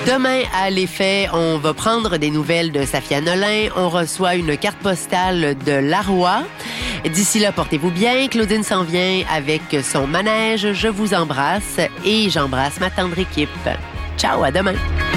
Demain, à l'effet, on va prendre des nouvelles de Safia Nolin. On reçoit une carte postale de Laroy. D'ici là, portez-vous bien. Claudine s'en vient avec son manège. Je vous embrasse et j'embrasse ma tendre équipe. Ciao, à demain.